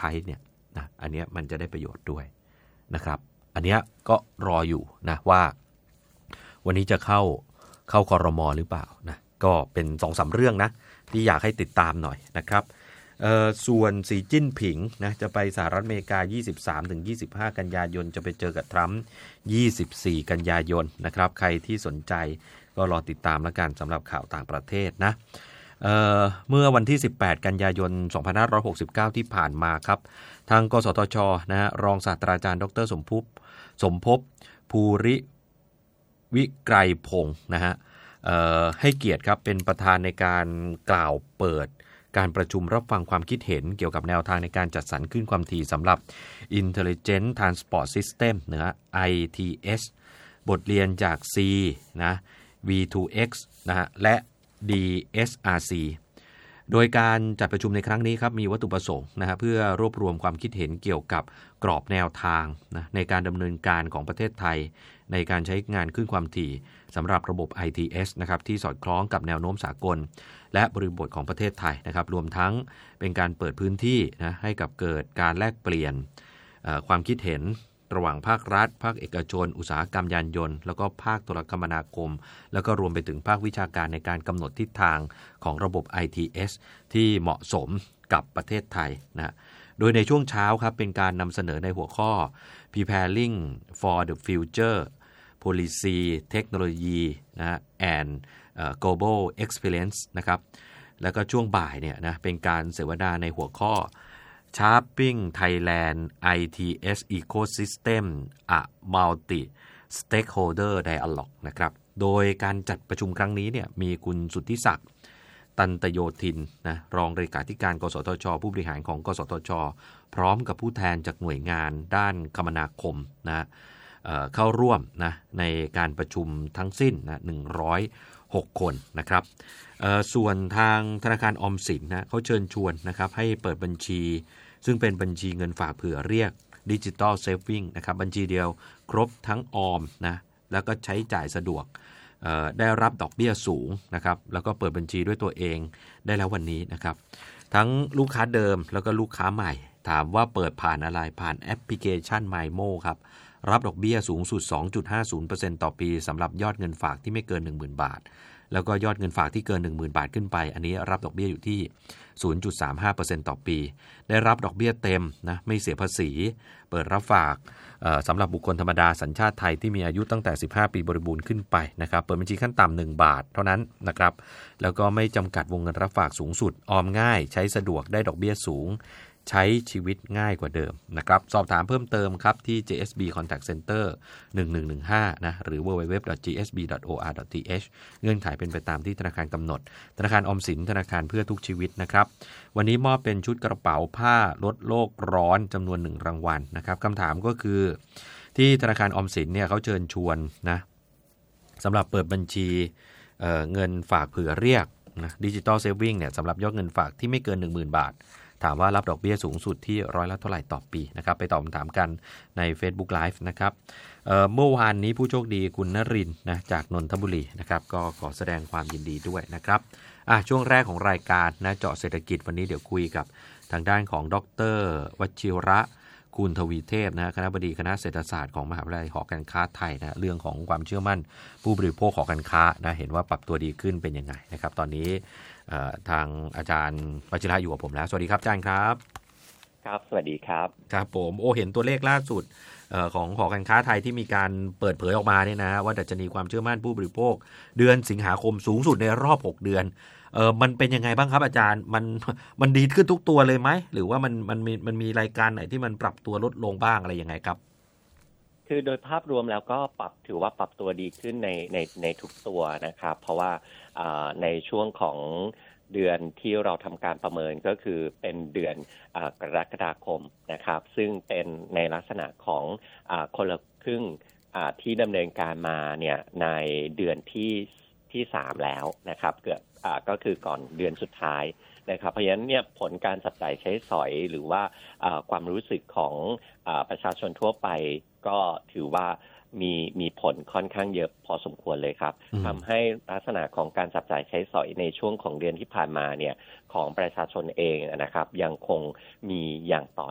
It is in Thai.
ช้เนี่ยนะอันนี้มันจะได้ประโยชน์ด้วยนะครับอันนี้ก็รออยู่นะว่าวันนี้จะเข้าครม.หรือเปล่านะก็เป็น 2-3 เรื่องนะที่อยากให้ติดตามหน่อยนะครับส่วนสีจิ้นผิงนะจะไปสหรัฐอเมริกา 23-25 กันยายนจะไปเจอกับทรัมป์24 กันยายนนะครับใครที่สนใจก็รอติดตามแล้วกันสำหรับข่าวต่างประเทศนะเมื่อวันที่18 กันยายน 2569 ที่ผ่านมาครับทางกสทช.นะฮะรองศาสตราจารย์ดร.สมภพภูริวิไกรพงศ์นะฮะให้เกียรติครับเป็นประธานในการกล่าวเปิดการประชุมรับฟังความคิดเห็นเกี่ยวกับแนวทางในการจัดสรรคลื่นความถี่สำหรับ Intelligent Transport System นะ ITS บทเรียนจาก C นะ V2X นะฮะและ DSRC โดยการจัดประชุมในครั้งนี้ครับมีวัตถุประสงค์นะฮะเพื่อรวบรวมความคิดเห็นเกี่ยวกับกรอบแนวทางนะในการดำเนินการของประเทศไทยในการใช้งานคลื่นความถี่สำหรับระบบ ITS นะครับที่สอดคล้องกับแนวโน้มสากลและบริบทของประเทศไทยนะครับรวมทั้งเป็นการเปิดพื้นที่นะให้กับเกิดการแลกเปลี่ยนความคิดเห็นระหว่างภาครัฐภาคเอกชนอุตสาหกรรมยานยนต์แล้วก็ภาคโทรคมนาคมแล้วก็รวมไปถึงภาควิชาการในการกำหนดทิศทางของระบบ ITS ที่เหมาะสมกับประเทศไทยนะโดยในช่วงเช้าครับเป็นการนำเสนอในหัวข้อ Preparing for the Future Policy Technology นะ and Global Experience นะครับแล้วก็ช่วงบ่ายเนี่ยนะเป็นการเสวนาในหัวข้อ Sharpening Thailand ITS Ecosystem a Multi Stakeholder Dialogue นะครับโดยการจัดประชุมครั้งนี้เนี่ยมีคุณสุทธิศักดิ์ตันตโยธินนะรองเลขาธิการกสทช.ผู้บริหารของกสทช.พร้อมกับผู้แทนจากหน่วยงานด้านคมนาคมนะเข้าร่วมนะในการประชุมทั้งสิ้นนะ106 คนนะครับส่วนทางธนาคารออมสินนะเขาเชิญชวนนะครับให้เปิดบัญชีซึ่งเป็นบัญชีเงินฝากเผื่อเรียก Digital Saving นะครับบัญชีเดียวครบทั้งออมนะแล้วก็ใช้จ่ายสะดวกได้รับดอกเบี้ยสูงนะครับแล้วก็เปิดบัญชีด้วยตัวเองได้แล้ววันนี้นะครับทั้งลูกค้าเดิมแล้วก็ลูกค้าใหม่ถามว่าเปิดผ่านอะไรผ่านแอปพลิเคชัน MyMo ครับรับดอกเบี้ยสูงสุด 2.50% ต่อปีสำหรับยอดเงินฝากที่ไม่เกิน 10,000 บาทแล้วก็ยอดเงินฝากที่เกิน 10,000 บาทขึ้นไปอันนี้รับดอกเบี้ยอยู่ที่ 0.35% ต่อปีได้รับดอกเบี้ยเต็มนะไม่เสียภาษีเปิดรับฝากสำหรับบุคคลธรรมดาสัญชาติไทยที่มีอายุตั้งแต่15 ปีบริบูรณ์ขึ้นไปนะครับเปิดบัญชีขั้นต่ำ1 บาทเท่านั้นนะครับแล้วก็ไม่จำกัดวงเงินรับฝากสูงสุดออมง่ายใช้สะดวกได้ดอกเบี้ยสูงใช้ชีวิตง่ายกว่าเดิมนะครับสอบถามเพิ่มเติมครับที่ JSB Contact Center 1115นะหรือ www.gsb.or.th เงื่อนไขเป็นไปตามที่ธนาคารกำหนดธนาคารออมสินธนาคารเพื่อทุกชีวิตนะครับวันนี้มอบเป็นชุดกระเป๋าผ้าลดโลกร้อนจำนวน1 รางวัลนะครับคำถามก็คือที่ธนาคารออมสินเนี่ยเขาเชิญชวนนะสำหรับเปิดบัญชีเงินฝากเผื่อเรียกนะ Digital Saving เนี่ยสำหรับยอดเงินฝากที่ไม่เกิน 10,000 บาทถามว่ารับดอกเบี้ยสูงสุดที่ร้อยละเท่าไหร่ต่อปีนะครับไปตอบคำถามกันใน Facebook Live นะครับเมื่อวานนี้ผู้โชคดีคุณนรินทร์นะจากนนทบุรีนะครับก็ขอแสดงความยินดีด้วยนะครับช่วงแรกของรายการนะเจาะเศรษฐกิจวันนี้เดี๋ยวคุยกับทางด้านของดร.วชิระคูณทวีเทพนะคณบดีคณะเศรษฐศาสตร์ของมหาวิทยาลัยหอการค้าไทยนะเรื่องของความเชื่อมั่นผู้บริโภคหอการค้านะเห็นว่าปรับตัวดีขึ้นเป็นยังไงนะครับตอนนี้ทางอาจารย์วชิระอยู่กับผมแล้วสวัสดีครับอาจารย์ครับครับสวัสดีครับครับผมเห็นตัวเลขล่าสุดของหอการค้าไทยที่มีการเปิดเผยออกมาเนี่ยนะว่าดัชนีความเชื่อมั่นผู้บริโภคเดือนสิงหาคมสูงสุดในรอบ6 เดือนมันเป็นยังไงบ้างครับอาจารย์มันดีขึ้นทุกตัวเลยไหมหรือว่ามันมีรายการไหนที่มันปรับตัวลดลงบ้างอะไรยังไงครับคือโดยภาพรวมแล้วก็ถือว่าปรับตัวดีขึ้นในทุกตัวนะครับเพราะว่าในช่วงของเดือนที่เราทำการประเมินก็คือเป็นเดือนกรกฎาคมนะครับซึ่งเป็นในลักษณะของคนละครึ่งที่ดำเนินการมาเนี่ยในเดือนที่3แล้วนะครับเกือบก็คือก่อนเดือนสุดท้ายนะครับเพราะฉะนั้นเนี่ยผลการจับจ่ายใช้สอยหรือว่าความรู้สึกของประชาชนทั่วไปก็ถือว่ามีผลค่อนข้างเยอะพอสมควรเลยครับทำให้ลักษณะของการจับจ่ายใช้สอยในช่วงของเดือนที่ผ่านมาเนี่ยของประชาชนเองนะครับยังคงมีอย่างต่อ